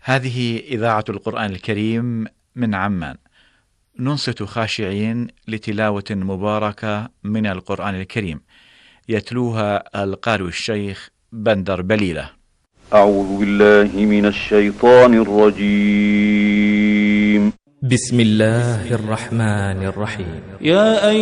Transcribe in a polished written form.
هذه إذاعة القرآن الكريم من عمان، ننصت خاشعين لتلاوة مباركة من القرآن الكريم، يتلوها القارئ الشيخ بندر بليلة. أعوذ بالله من الشيطان الرجيم. بسم الله الرحمن الرحيم.